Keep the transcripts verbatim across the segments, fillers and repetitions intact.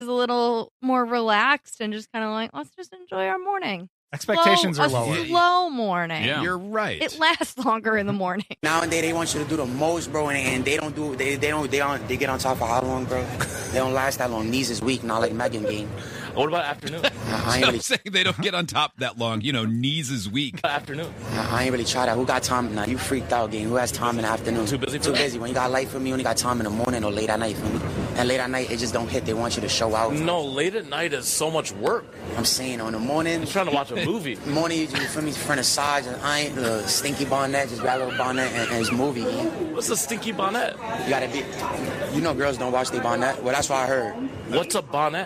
is a little more relaxed and just kind of like, let's just enjoy our morning. Expectations slow, are lower. A slow morning. Yeah. You're right. It lasts longer in the morning. Nowadays they want you to do the most, bro, and, and they don't do they they don't they don't they get on top for how long, bro? They don't last that long. Knees is weak, not like Megan game. What about afternoon? I ain't I'm really, saying they don't get on top that long. You know, knees is weak. Afternoon. I ain't really try that. Who got time? Now you freaked out, game. Who has time in the afternoon? Too busy for Too that? busy. When you got light for me, you only got time in the morning or late at night for me. And late at night, it just don't hit. They want you to show out. No, late at night is so much work. I'm saying on the morning. I'm trying to watch a movie. Morning, you for me for the side, just I ain't the stinky bonnet, just grab a little bonnet and, and it's movie. Game. What's a stinky bonnet? You gotta be. You know, girls don't wash their bonnet. Well, that's what I heard. What's a bonnet?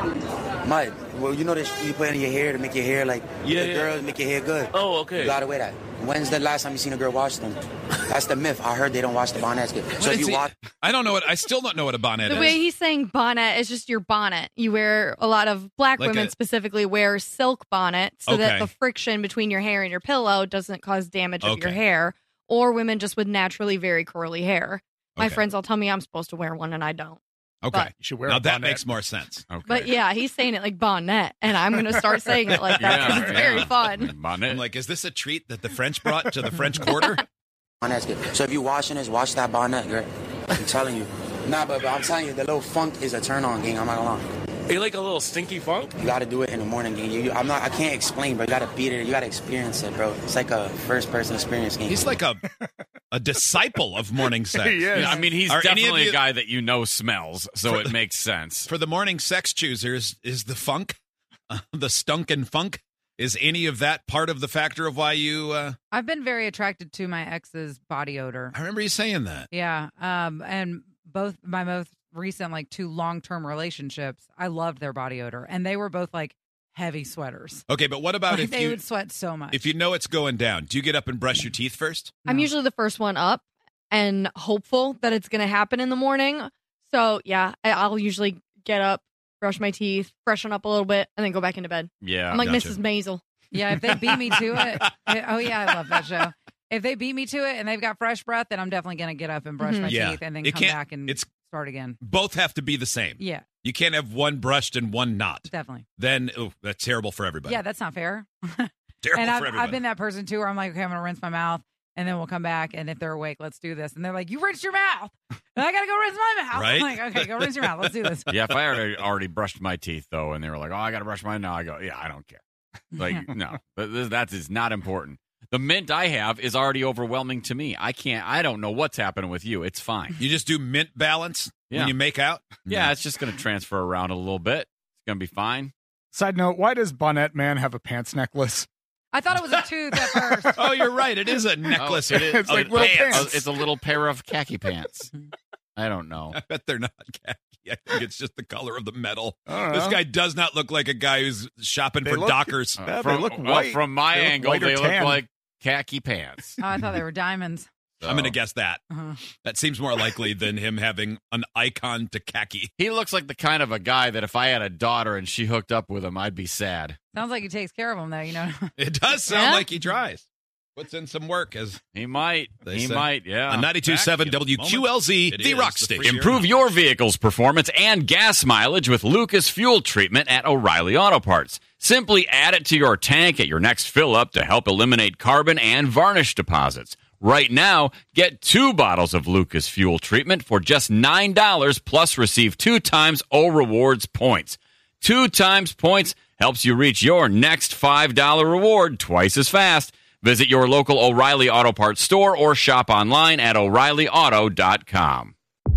Mud. Well, you know this you put in your hair to make your hair like Yeah, the yeah. girls make your hair good. Oh, okay. You gotta wear that. When's the last time you seen a girl wash them? That's the myth. I heard they don't wash the bonnets good. So if you See, wash, I don't know what. I still don't know what a bonnet The is. way he's saying bonnet is just your bonnet. You wear a lot of black Like women a- specifically wear silk bonnets so that Okay. the friction between your hair and your pillow doesn't cause damage of your Okay. hair. Or women just with naturally very curly hair. My Okay. friends all tell me I'm supposed to wear one and I don't. Okay, but- You should wear now a that bonnet. makes more sense. Okay. But yeah, he's saying it like bonnet, and I'm going to start saying it like that because Yeah, it's yeah. very fun. Bonnet. I'm like, is this a treat that the French brought to the French Quarter? bonnet's good. So if you washing this, wash that bonnet, girl. I'm telling you. Nah, but, but I'm telling you, the little funk is a turn on, gang. I'm not gonna lie. You like a little stinky funk? You gotta do it in the morning, gang. You, you, I'm not. I can't explain, bro. You gotta beat it. You gotta experience it, bro. It's like a first person experience, gang. He's like a a disciple of morning sex. He is. Yeah, I mean, he's Are any of definitely you- a guy that you know smells, so For it the- makes sense. For the morning sex choosers, is the funk, uh, the stunk and funk, is any of that part of the factor of why you? Uh, I've been very attracted to my ex's body odor. I remember you saying that. Yeah. Um, and both my most recent, like two long term relationships, I loved their body odor. And they were both like heavy sweaters. Okay, but what about Like, if they you would sweat so much. if you know it's going down? Do you get up and brush your teeth first? I'm No. usually the first one up and hopeful that it's going to happen in the morning. So yeah, I- I'll usually get up, brush my teeth, freshen up a little bit, and then go back into bed. Yeah. I'm like gotcha. Missus Maisel. Yeah, if they beat me to it. Oh, yeah, I love that show. If they beat me to it and they've got fresh breath, then I'm definitely going to get up and brush Mhm. my Yeah. teeth and then It come can't- back and it's- start again. Both have to be the same. Yeah, You can't have one brushed and one not. definitely. Then, oh, that's terrible for everybody. Yeah, that's not fair. terrible and for I've, everybody. I've been that person too where I'm like, okay, I'm going to rinse my mouth and then we'll come back. And if they're awake, let's do this. And they're like, you rinsed your mouth. And I got to go rinse my mouth. Right? I'm like, okay, go rinse your mouth. Let's do this. Yeah, if I already, already brushed my teeth, though, and they were like, oh, I got to brush mine now, I go, yeah, I don't care. Like, no, but this- that is not important. The mint I have is already overwhelming to me. I can't, I don't know what's happening with you. It's fine. You just do mint balance Yeah. when you make out? Yeah, it's just going to transfer around a little bit. It's going to be fine. Side note, why does Bonnet Man have a pants necklace? I thought it was a tooth at first. Oh, you're right. It is a necklace. Oh, it is. It's like Oh, little pants. pants. Oh, it's a little pair of khaki pants. I don't know. I bet they're not khaki. I think it's just the color of the metal. I don't This know. guy does not look like a guy who's shopping They for look- Dockers. Uh, Yeah, they from, look uh, white. from my They look angle, white or they look tan. like khaki pants. Oh, I thought they were diamonds. I'm going to guess that. Uh-huh. That seems more likely than him having an icon to khaki. He looks like the kind of a guy that if I had a daughter and she hooked up with him, I'd be sad. Sounds like he takes care of them, though, you know? It does sound Yeah? like he tries. Puts in some work as He might. They he say. might, yeah. on ninety-two point seven Back in a W Q L Z, moment. the It rock is the station. Improve your vehicle's performance and gas mileage with Lucas Fuel Treatment at O'Reilly Auto Parts. Simply add it to your tank at your next fill-up to help eliminate carbon and varnish deposits. Right now, get two bottles of Lucas Fuel Treatment for just nine dollars plus receive two times O Rewards points. Two times points helps you reach your next five dollar reward twice as fast. Visit your local O'Reilly Auto Parts store or shop online at O'Reilly Auto dot com.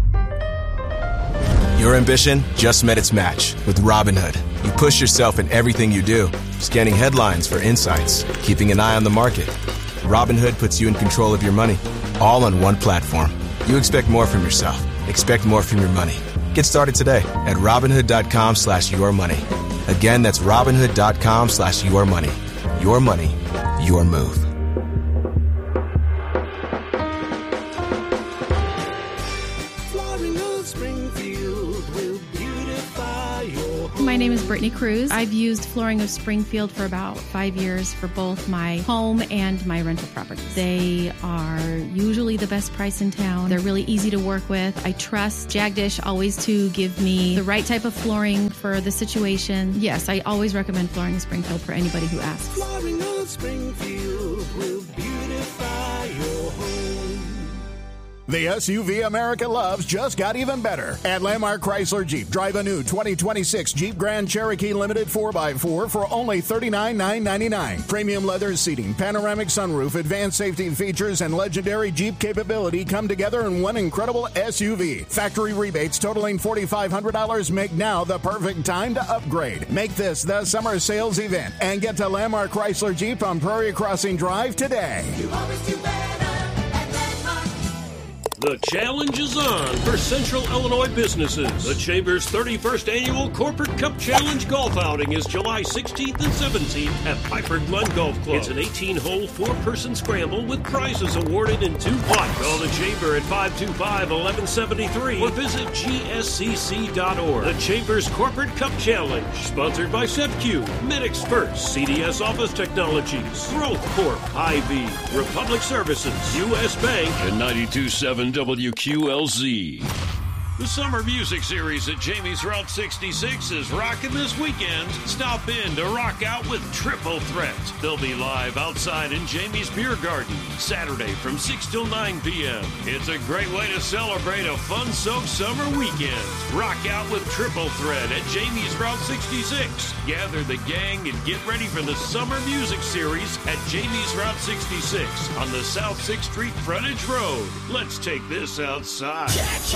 Your ambition just met its match with Robinhood. You push yourself in everything you do, scanning headlines for insights, keeping an eye on the market. Robinhood puts you in control of your money, all on one platform. You expect more from yourself. Expect more from your money. Get started today at Robinhood.com slash your money. Again, that's Robinhood.com slash your money. Your money, your move. Flooring of Springfield will beautify your home. My name is Brittany Cruz. I've used Flooring of Springfield for about five years for both my home and my rental properties. They are usually the best price in town. They're really easy to work with. I trust Jagdish always to give me the right type of flooring for the situation. Yes, I always recommend Flooring of Springfield for anybody who asks. Flooring of Springfield will beautify your home. The S U V America loves just got even better. At Landmark Chrysler Jeep, drive a new twenty twenty-six Jeep Grand Cherokee Limited four by four for only thirty-nine thousand nine hundred ninety-nine dollars. Premium leather seating, panoramic sunroof, advanced safety features, and legendary Jeep capability come together in one incredible S U V. Factory rebates totaling four thousand five hundred dollars make now the perfect time to upgrade. Make this the summer sales event and get to Landmark Chrysler Jeep on Prairie Crossing Drive today. You always do better. The challenge is on for Central Illinois businesses. The Chamber's thirty-first Annual Corporate Cup Challenge Golf Outing is July sixteenth and seventeenth at Piper Glen Golf Club. It's an eighteen-hole, four-person scramble with prizes awarded in two pots. Call the Chamber at five two five, one one seven three or visit G S C C dot org. The Chamber's Corporate Cup Challenge, sponsored by SevQ, Medix First, C D S Office Technologies, Growth Corp, Hy-Vee, Republic Services, U S Bank, and ninety-two point seven W Q L Z. The Summer Music Series at Jamie's Route sixty-six is rocking this weekend. Stop in to rock out with Triple Threat. They'll be live outside in Jamie's Beer Garden Saturday from six till nine p.m. It's a great way to celebrate a fun-soaked summer weekend. Rock out with Triple Threat at Jamie's Route sixty-six. Gather the gang and get ready for the Summer Music Series at Jamie's Route sixty-six on the South sixth Street Frontage Road. Let's take this outside.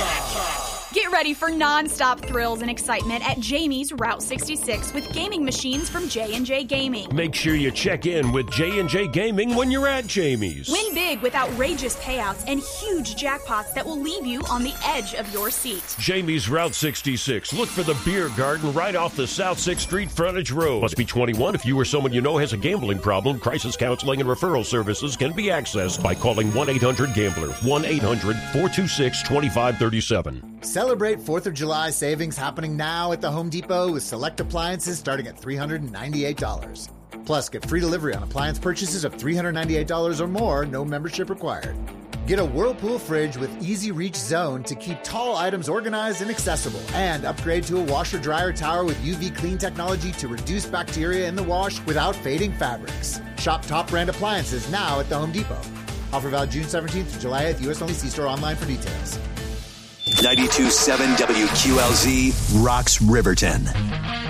Get ready for non-stop thrills and excitement at Jamie's Route sixty-six with gaming machines from J and J Gaming. Make sure you check in with J and J Gaming when you're at Jamie's. Win big with outrageous payouts and huge jackpots that will leave you on the edge of your seat. Jamie's Route sixty-six. Look for the Beer Garden right off the South sixth Street Frontage Road. Must be twenty-one. If you or someone you know has a gambling problem, crisis counseling and referral services can be accessed by calling one eight hundred gambler. one eight hundred, four two six, two five three seven. Celebrate fourth of July savings happening now at the Home Depot with select appliances starting at three hundred ninety-eight dollars. Plus, get free delivery on appliance purchases of three hundred ninety-eight dollars or more, no membership required. Get a Whirlpool fridge with Easy Reach Zone to keep tall items organized and accessible. And upgrade to a washer-dryer tower with U V clean technology to reduce bacteria in the wash without fading fabrics. Shop top brand appliances now at the Home Depot. Offer valid June seventeenth to July eighth, U S only. See store online for details. ninety-two point seven W Q L Z rocks Riverton.